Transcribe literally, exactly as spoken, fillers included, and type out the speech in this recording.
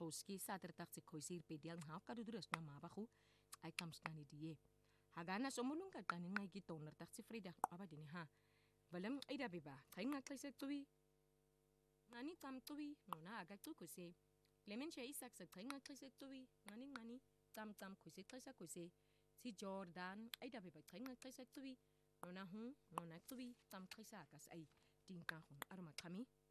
Toski saterdag si koisir pedial ngau kadudurus na mabahu ay kams na ni diye. Hagana somulung ka tanin ngay giton nartak si Frida aba dini ha. Balam ay dabi ba kay nga klaisak tuwi. Ngani tam tuwi ngona agak tu kusi. Clement siya isak sa kay nga klaisak tuwi. Ngani ngani tam tam kusi klaisak kusi. Si Jordan ay dabi ba kay nga klaisak tuwi. Ngona hu ngona tuwi tam klaisak as ay tingkang arma kami.